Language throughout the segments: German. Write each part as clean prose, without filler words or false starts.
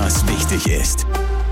was wichtig ist.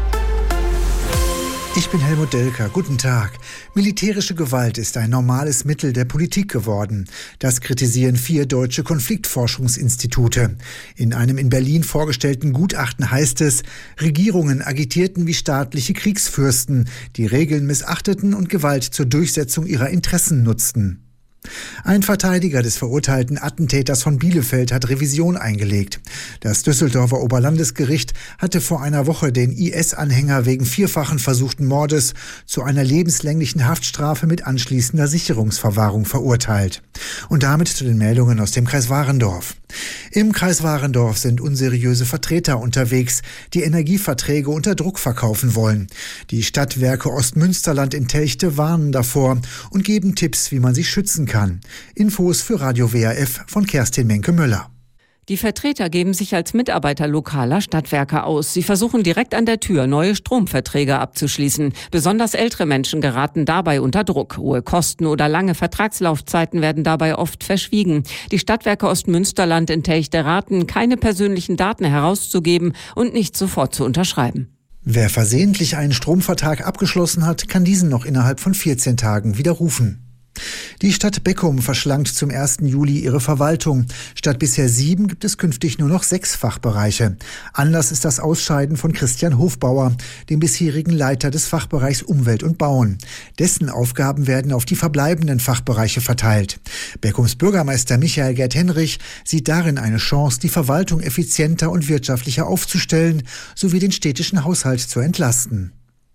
Ich bin Helmut Delker. Guten Tag. Militärische Gewalt ist ein normales Mittel der Politik geworden. Das kritisieren 4 deutsche Konfliktforschungsinstitute. In einem in Berlin vorgestellten Gutachten heißt es, Regierungen agitierten wie staatliche Kriegsfürsten, die Regeln missachteten und Gewalt zur Durchsetzung ihrer Interessen nutzten. Ein Verteidiger des verurteilten Attentäters von Bielefeld hat Revision eingelegt. Das Düsseldorfer Oberlandesgericht hatte vor einer Woche den IS-Anhänger wegen 4-fachen versuchten Mordes zu einer lebenslänglichen Haftstrafe mit anschließender Sicherungsverwahrung verurteilt. Und damit zu den Meldungen aus dem Kreis Warendorf. Im Kreis Warendorf sind unseriöse Vertreter unterwegs, die Energieverträge unter Druck verkaufen wollen. Die Stadtwerke Ostmünsterland in Telchte warnen davor und geben Tipps, wie man sich schützen kann. Infos für Radio WAF von Kerstin Menke-Müller. Die Vertreter geben sich als Mitarbeiter lokaler Stadtwerke aus. Sie versuchen direkt an der Tür neue Stromverträge abzuschließen. Besonders ältere Menschen geraten dabei unter Druck. Hohe Kosten oder lange Vertragslaufzeiten werden dabei oft verschwiegen. Die Stadtwerke Ostmünsterland in Telchte raten, keine persönlichen Daten herauszugeben und nicht sofort zu unterschreiben. Wer versehentlich einen Stromvertrag abgeschlossen hat, kann diesen noch innerhalb von 14 Tagen widerrufen. Die Stadt Beckum verschlankt zum 1. Juli ihre Verwaltung. Statt bisher 7 gibt es künftig nur noch 6 Fachbereiche. Anlass ist das Ausscheiden von Christian Hofbauer, dem bisherigen Leiter des Fachbereichs Umwelt und Bauen. Dessen Aufgaben werden auf die verbleibenden Fachbereiche verteilt. Beckums Bürgermeister Michael Gerd-Henrich sieht darin eine Chance, die Verwaltung effizienter und wirtschaftlicher aufzustellen, sowie den städtischen Haushalt zu entlasten.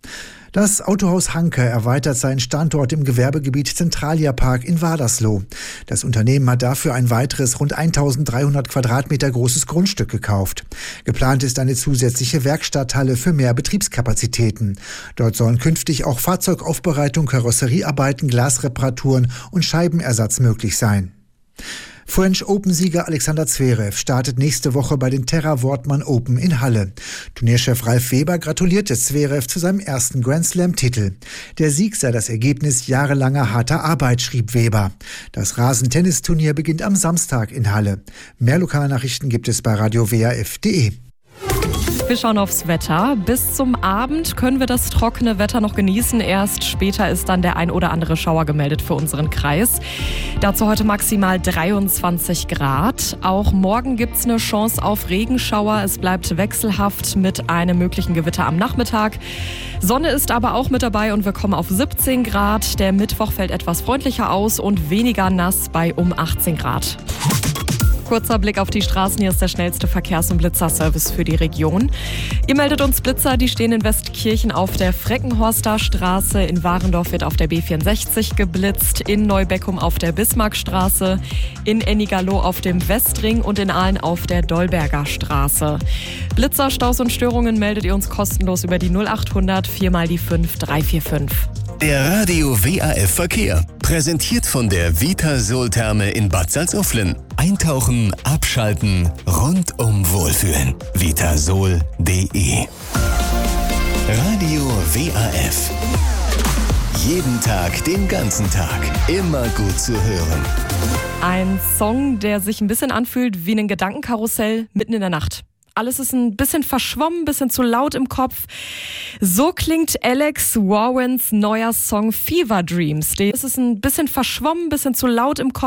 Das Autohaus Hanke erweitert seinen Standort im Gewerbegebiet Zentralia Park in Wadersloh. Das Unternehmen hat dafür ein weiteres rund 1300 Quadratmeter großes Grundstück gekauft. Geplant ist eine zusätzliche Werkstatthalle für mehr Betriebskapazitäten. Dort sollen künftig auch Fahrzeugaufbereitung, Karosseriearbeiten, Glasreparaturen und Scheibenersatz möglich sein. French Open-Sieger Alexander Zverev startet nächste Woche bei den Terra Wortmann Open in Halle. Turnierchef Ralf Weber gratulierte Zverev zu seinem ersten Grand-Slam-Titel. Der Sieg sei das Ergebnis jahrelanger harter Arbeit, schrieb Weber. Das Rasentennisturnier beginnt am Samstag in Halle. Mehr Lokalnachrichten gibt es bei radiowaf.de. Wir schauen aufs Wetter. Bis zum Abend können wir das trockene Wetter noch genießen. Erst später ist dann der ein oder andere Schauer gemeldet für unseren Kreis. Dazu heute maximal 23 Grad. Auch morgen gibt es eine Chance auf Regenschauer. Es bleibt wechselhaft mit einem möglichen Gewitter am Nachmittag. Sonne ist aber auch mit dabei und wir kommen auf 17 Grad. Der Mittwoch fällt etwas freundlicher aus und weniger nass bei um 18 Grad. Kurzer Blick auf die Straßen. Hier ist der schnellste Verkehrs- und Blitzerservice für die Region. Ihr meldet uns Blitzer, die stehen in Westkirchen auf der Freckenhorster Straße. In Warendorf wird auf der B64 geblitzt. In Neubeckum auf der Bismarckstraße. In Ennigerloh auf dem Westring und in Aalen auf der Dolberger Straße. Blitzer, Staus und Störungen meldet ihr uns kostenlos über die 0800 4x5 345. Der Radio WAF Verkehr. Präsentiert von der Vitasol-Therme in Bad Salzuflen. Eintauchen, abschalten, rundum wohlfühlen. Vitasol.de. Radio WAF. Jeden Tag, den ganzen Tag. Immer gut zu hören. Ein Song, der sich ein bisschen anfühlt wie ein Gedankenkarussell mitten in der Nacht. Alles ist ein bisschen verschwommen, ein bisschen zu laut im Kopf. So klingt Alex Warrens neuer Song Fever Dreams. Es ist ein bisschen verschwommen, ein bisschen zu laut im Kopf.